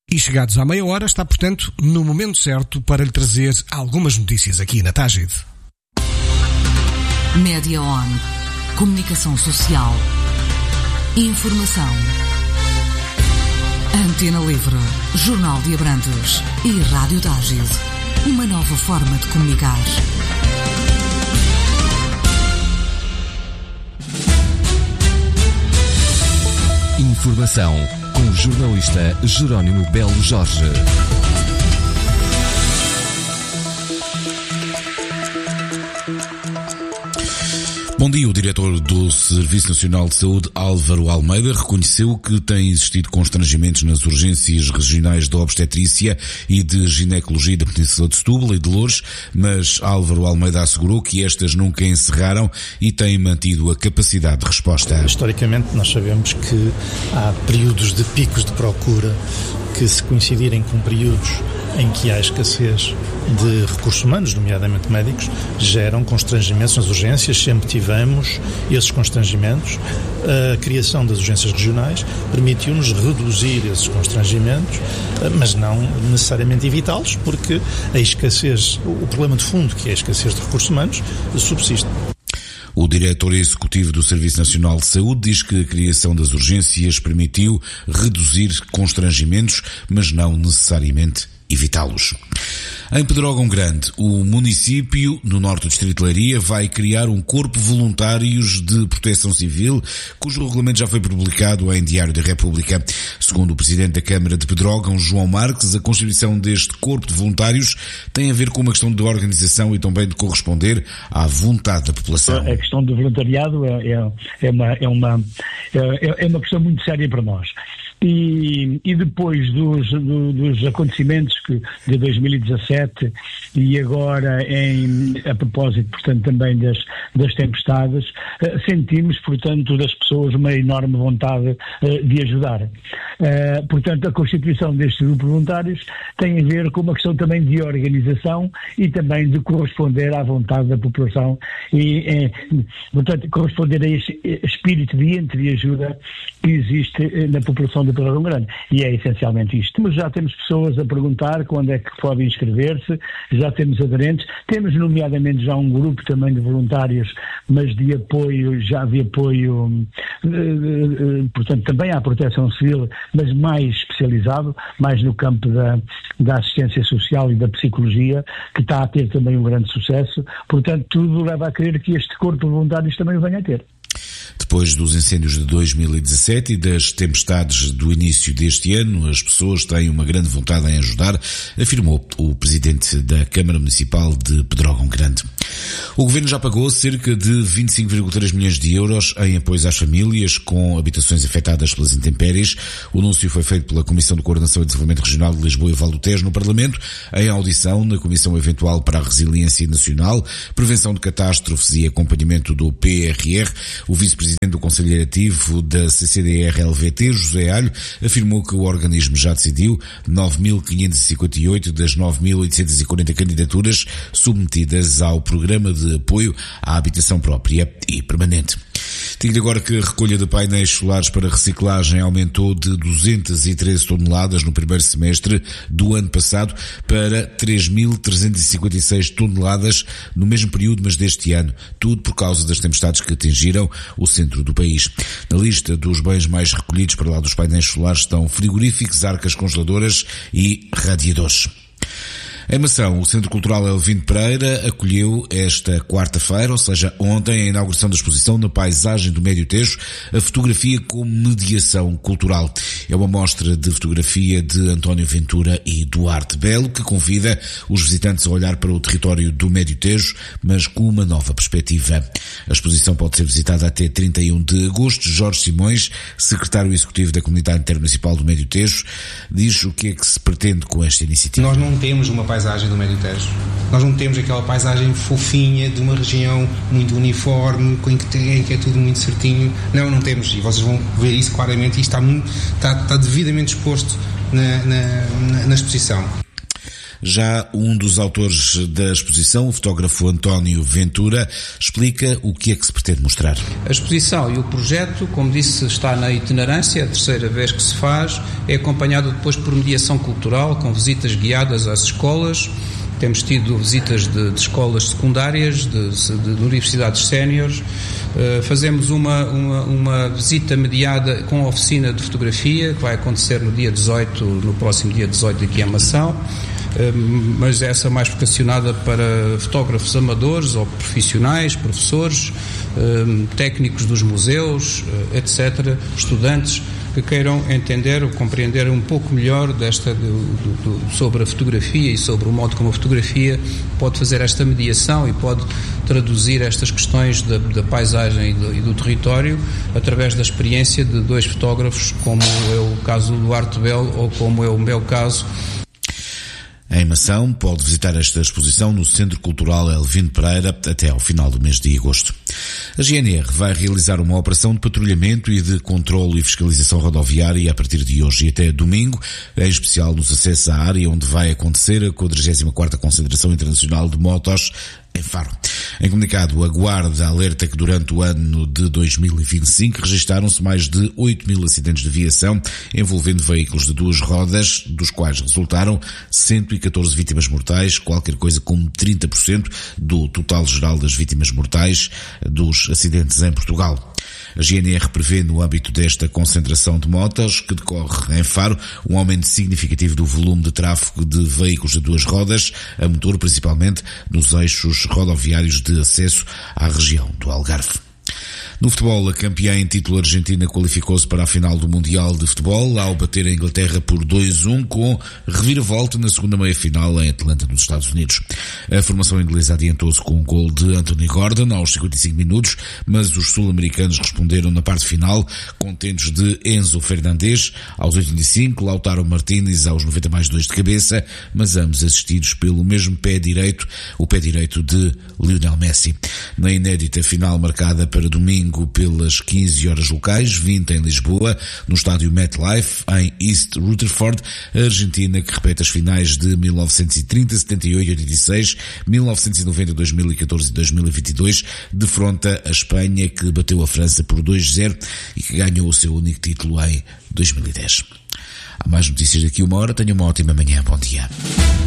E chegados à meia hora, está, portanto, no momento certo para lhe trazer algumas notícias aqui na Tágide. Média On. Comunicação social. Informação. Antena Livre. Jornal de Abrantes. E Rádio Tágide. Uma nova forma de comunicar. Informação com o jornalista Jerónimo Belo Jorge. Bom dia. O diretor do Serviço Nacional de Saúde, Álvaro Almeida, reconheceu que têm existido constrangimentos nas urgências regionais de obstetrícia e de ginecologia da Península de Setúbal e de Loures, mas Álvaro Almeida assegurou que estas nunca encerraram e têm mantido a capacidade de resposta. Historicamente, nós sabemos que há períodos de picos de procura que, se coincidirem com períodos em que há escassez de recursos humanos, nomeadamente médicos, geram constrangimentos nas urgências. Sempre tivemos esses constrangimentos. A criação das urgências regionais permitiu-nos reduzir esses constrangimentos, mas não necessariamente evitá-los, porque a escassez, o problema de fundo, que é a escassez de recursos humanos, subsiste. O diretor executivo do Serviço Nacional de Saúde diz que a criação das urgências permitiu reduzir constrangimentos, mas não necessariamente evitá-los. Em Pedrógão Grande, o município, no norte do distrito de Leiria, vai criar um corpo de voluntários de proteção civil, cujo regulamento já foi publicado em Diário da República. Segundo o presidente da Câmara de Pedrógão, João Marques, a constituição deste corpo de voluntários tem a ver com uma questão de organização e também de corresponder à vontade da população. A questão do voluntariado é uma questão muito séria para nós. E depois dos acontecimentos de 2017 e agora a propósito, portanto, também das tempestades, sentimos, portanto, das pessoas uma enorme vontade de ajudar. Portanto, a constituição destes grupos voluntários tem a ver com uma questão também de organização e também de corresponder à vontade da população e, portanto, corresponder a esse espírito de entreajuda que existe na população de Pedrógão Grande. E é essencialmente isto. Mas já temos pessoas a perguntar quando é que podem inscrever-se, já temos aderentes, temos nomeadamente já um grupo também de voluntários, mas de apoio, portanto, também à proteção civil, mas mais especializado, mais no campo da assistência social e da psicologia, que está a ter também um grande sucesso. Portanto, tudo leva a crer que este corpo de voluntários também o venha a ter. Depois dos incêndios de 2017 e das tempestades do início deste ano, as pessoas têm uma grande vontade em ajudar, afirmou o presidente da Câmara Municipal de Pedrógão Grande. O Governo já pagou cerca de 25,3 milhões de euros em apoios às famílias com habitações afetadas pelas intempéries. O anúncio foi feito pela Comissão de Coordenação e Desenvolvimento Regional de Lisboa e Val do Tejo no Parlamento, em audição na Comissão Eventual para a Resiliência Nacional, Prevenção de Catástrofes e Acompanhamento do PRR. O vice-presidente do Conselho Diretivo da CCDR-LVT, José Alho, afirmou que o organismo já decidiu 9.558 das 9.840 candidaturas submetidas ao Programa de Apoio à Habitação Própria e Permanente. Digo-lhe agora que a recolha de painéis solares para reciclagem aumentou de 213 toneladas no primeiro semestre do ano passado para 3.356 toneladas no mesmo período, mas deste ano, tudo por causa das tempestades que atingiram o centro do país. Na lista dos bens mais recolhidos para lá dos painéis solares estão frigoríficos, arcas congeladoras e radiadores. Em Mação, o Centro Cultural Elvino Pereira acolheu esta quarta-feira, ou seja, ontem, a inauguração da exposição Na Paisagem do Médio Tejo, a fotografia como mediação cultural. É uma mostra de fotografia de António Ventura e Duarte Belo, que convida os visitantes a olhar para o território do Médio Tejo, mas com uma nova perspectiva. A exposição pode ser visitada até 31 de agosto. Jorge Simões, secretário executivo da Comunidade Intermunicipal do Médio Tejo, diz o que é que se pretende com esta iniciativa. Nós não temos uma paisagem do Médio Tejo. Nós não temos aquela paisagem fofinha de uma região muito uniforme, em que é tudo muito certinho. Não temos. E vocês vão ver isso claramente e está devidamente exposto na exposição. Já um dos autores da exposição, o fotógrafo António Ventura, explica o que é que se pretende mostrar. A exposição e o projeto, como disse, está na itinerância, a terceira vez que se faz, é acompanhado depois por mediação cultural, com visitas guiadas às escolas. Temos tido visitas de escolas secundárias, de universidades séniores. Fazemos uma visita mediada com a oficina de fotografia, que vai acontecer no próximo dia 18 aqui em Mação, mas essa mais vocacionada para fotógrafos amadores ou profissionais, professores, técnicos dos museus, etc., estudantes que queiram entender ou compreender um pouco melhor sobre a fotografia e sobre o modo como a fotografia pode fazer esta mediação e pode traduzir estas questões da paisagem e do território através da experiência de dois fotógrafos, como é o caso do Duarte Belo ou como é o meu caso. Em Mação, pode visitar esta exposição no Centro Cultural Elvino Pereira até ao final do mês de agosto. A GNR vai realizar uma operação de patrulhamento e de controlo e fiscalização rodoviária a partir de hoje e até domingo, em especial nos acessos à área onde vai acontecer a 44ª Concentração Internacional de Motos em Faro. Em comunicado, a Guarda alerta que durante o ano de 2025 registaram-se mais de 8.000 acidentes de viação envolvendo veículos de duas rodas, dos quais resultaram 114 vítimas mortais, qualquer coisa como 30% do total geral das vítimas mortais dos acidentes em Portugal. A GNR prevê, no âmbito desta concentração de motos que decorre em Faro, um aumento significativo do volume de tráfego de veículos de duas rodas, a motor principalmente nos eixos rodoviários de acesso à região do Algarve. No futebol, a campeã em título argentina qualificou-se para a final do Mundial de Futebol ao bater a Inglaterra por 2-1 com reviravolta na segunda meia-final em Atlanta, nos Estados Unidos. A formação inglesa adiantou-se com um gol de Anthony Gordon aos 55 minutos, mas os sul-americanos responderam na parte final, contentes de Enzo Fernandes aos 85, Lautaro Martínez aos 90+2 de cabeça, mas ambos assistidos pelo mesmo pé direito, o pé direito de Lionel Messi. Na inédita final marcada para domingo pelas 15 horas locais, 20 em Lisboa, no estádio MetLife, em East Rutherford, a Argentina, que repete as finais de 1930, 78, 86, 1990, 2014 e 2022, defronta a Espanha, que bateu a França por 2-0 e que ganhou o seu único título em 2010. Há mais notícias daqui a uma hora. Tenha uma ótima manhã. Bom dia.